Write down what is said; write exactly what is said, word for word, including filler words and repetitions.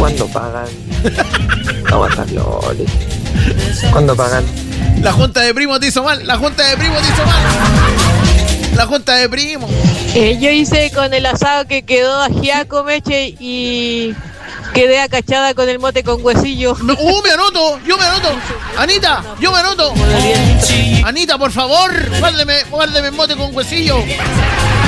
¿Cuándo pagan? No va a estar Loli. ¿Cuándo pagan? La junta de primos te hizo mal. La junta de primos te hizo mal. La junta de primos. Eh, yo hice con el asado que quedó ajiaco, Meche, y quedé acachada con el mote con huesillo. No, ¡Uh, me anoto! ¡Yo me anoto! ¡Anita! ¡Yo me anoto! Anita, por favor, guárdeme, guárdeme el mote con huesillo.